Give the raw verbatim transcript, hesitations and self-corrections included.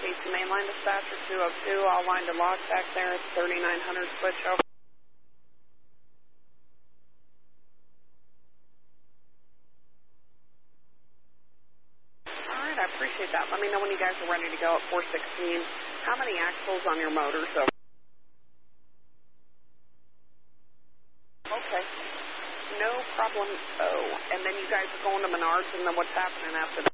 Casey Mainline Dispatcher two oh two, all line to log back there. It's thirty-nine hundred switch over. All right, I appreciate that. Let me know when you guys are ready to go at four sixteen. How many axles on your motor? So. Okay. No problem. Oh, and then you guys are going to Menards, and then what's happening after that?